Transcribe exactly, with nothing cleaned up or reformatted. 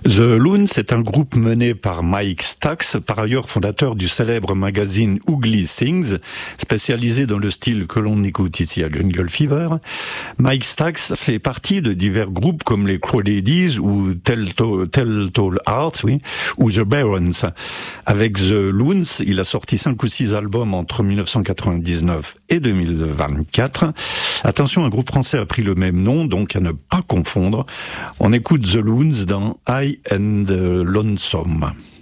The Loons est un groupe mené par Mike Stax, par ailleurs fondateur du célèbre magazine Ugly Things, spécialisé dans le style que l'on écoute ici à Jungle Fever. Mike Stax fait partie de divers groupes comme les Crawdaddies ou Telltale Hearts, oui, ou The Barons. Avec The Loons, il a sorti cinq ou six albums entre dix-neuf cent quatre-vingt-dix-neuf et deux mille vingt-quatre. Attention, un groupe français a pris le même nom, donc à ne pas confondre. On écoute The Loons dans High and Lonesome.